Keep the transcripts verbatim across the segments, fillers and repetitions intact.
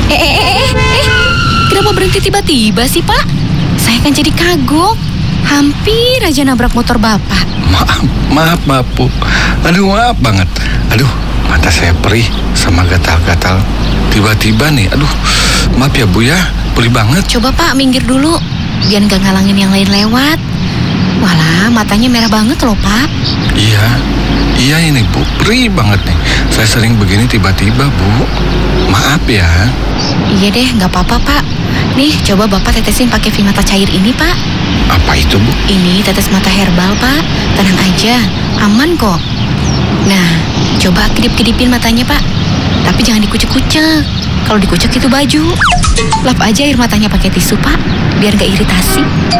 Eh, eh, eh, eh, eh. Kenapa berhenti tiba-tiba sih, Pak? Saya kan jadi kagok. Hampir aja nabrak motor Bapak. Maaf, maaf, maaf, Bu. Aduh, maaf banget. Aduh, mata saya perih sama gatal-gatal. Tiba-tiba nih, aduh, maaf ya, Bu ya. Perih banget. Coba Pak, minggir dulu. Biar nggak ngalangin yang lain lewat. Walah, matanya merah banget loh, Pak. Iya, iya ini, Bu. Perih banget nih. Saya sering begini tiba-tiba, Bu. Maaf ya. Iya deh, nggak apa-apa, Pak. Nih, coba Bapak tetesin pakai Vimata cair ini, Pak. Apa itu, Bu? Ini tetes mata herbal, Pak. Tenang aja, aman kok. Nah, coba kedip-kedipin matanya, Pak. Tapi jangan dikucek-kucek. Kalau dikucek itu baju. Lap aja air matanya pakai tisu, Pak. Biar nggak iritasi.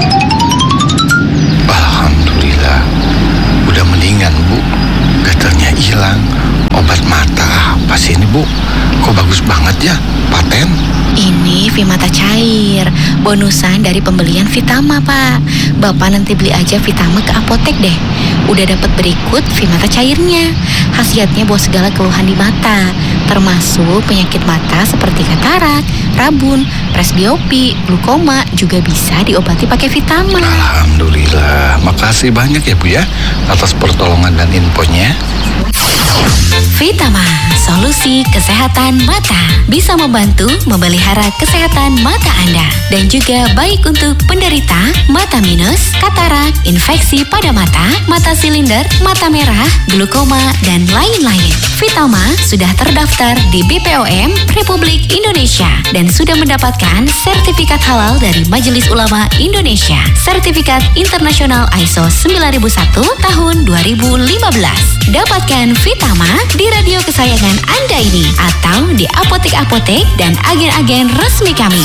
Alhamdulillah. Udah mendingan, Bu. Gatalnya hilang. Obat mata apa sih ini, Bu? Kok bagus banget ya, paten? Ini Vimata cair, bonusan dari pembelian Vitama, Pak. Bapak nanti beli aja Vitama ke apotek deh. Udah dapat berikut Vimata cairnya. Khasiatnya buat segala keluhan di mata, termasuk penyakit mata seperti katarak, rabun, presbiopi, glukoma juga bisa diobati pakai Vitama. Alhamdulillah, makasih banyak ya, Bu ya, atas pertolongan dan infonya. Vitama, solusi kesehatan mata. Bisa membantu memelihara kesehatan mata Anda. Dan juga baik untuk penderita mata minus, katarak, infeksi pada mata, mata silinder, mata merah, glukoma, dan lain-lain. Vitama sudah terdaftar di B P O M Republik Indonesia dan sudah mendapatkan sertifikat halal dari Majelis Ulama Indonesia. Sertifikat internasional I S O sembilan ribu satu tahun dua ribu lima belas. Dapatkan Vitama di radio kesayangan Anda ini atau di apotek-apotek dan agen-agen resmi kami.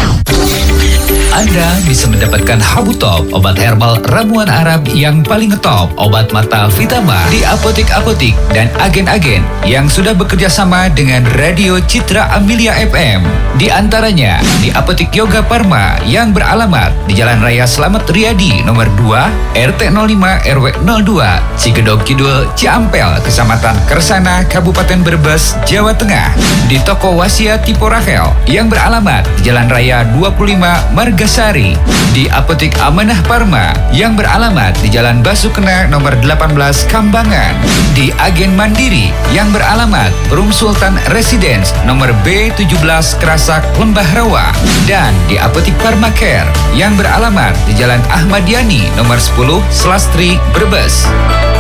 Anda bisa mendapatkan Habu Top, obat herbal ramuan Arab yang paling ngetop, obat mata Vitama di apotek-apotek dan agen-agen yang sudah bekerja sama dengan Radio Citra Amelia F M. Di antaranya di Apotek Yoga Parma yang beralamat di Jalan Raya Slamet Riyadi nomor dua, R T nol lima R W nol dua, Cigedog Kidul, Ciampel, Kecamatan Kersana, Kabupaten Brebes, Jawa Tengah. Di Toko Wasia Tipo Rahel yang beralamat di Jalan Raya dua puluh lima Margasari. Di Apotek Amanah Parma yang beralamat di Jalan Basukena nomor delapan belas Kambangan. Di Agen Mandiri yang beralamat Rum Sultan Residence nomor B tujuh belas Kerasak Lembah Rawa. Dan di Apotek Parmacare yang beralamat di Jalan Ahmad Yani nomor sepuluh Selastri Brebes.